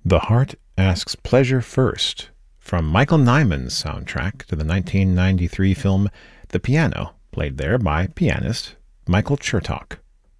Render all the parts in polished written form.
The Heart Asks Pleasure First, from Michael Nyman's soundtrack to the 1993 film The Piano, played there by pianist Michael Chertok.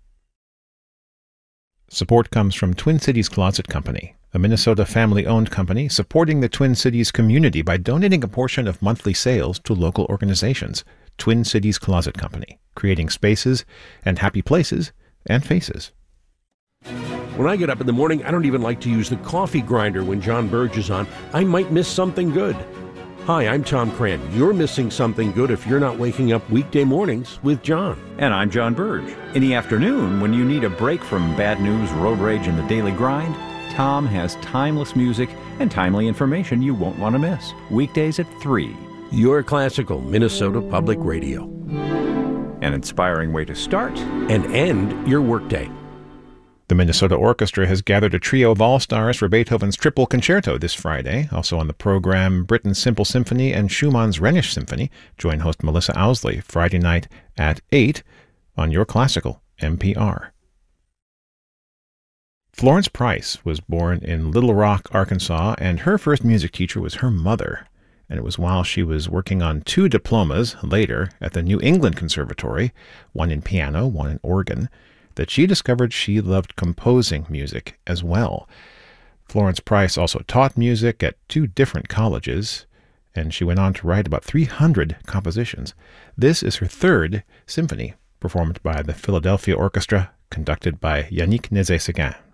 Support comes from Twin Cities Closet Company, a Minnesota family-owned company supporting the Twin Cities community by donating a portion of monthly sales to local organizations. Twin Cities Closet Company, creating spaces and happy places and faces. When I get up in the morning, I don't even like to use the coffee grinder when John Burge is on. I might miss something good. Hi, I'm Tom Cran. You're missing something good if you're not waking up weekday mornings with John. And I'm John Burge. In the afternoon, when you need a break from bad news, road rage, and the daily grind, Tom has timeless music and timely information you won't want to miss. Weekdays at 3. Your classical Minnesota Public Radio. An inspiring way to start and end your workday. The Minnesota Orchestra has gathered a trio of all-stars for Beethoven's Triple Concerto this Friday. Also on the program, Britain's Simple Symphony and Schumann's Rhenish Symphony. Join host Melissa Owsley Friday night at 8 on Your Classical, NPR. Florence Price was born in Little Rock, Arkansas, and her first music teacher was her mother. And it was while she was working on 2 diplomas later at the New England Conservatory, one in piano, one in organ, that she discovered she loved composing music as well. Florence Price also taught music at 2 different colleges, and she went on to write about 300 compositions. This is her 3rd symphony, performed by the Philadelphia Orchestra, conducted by Yannick Nézet-Séguin.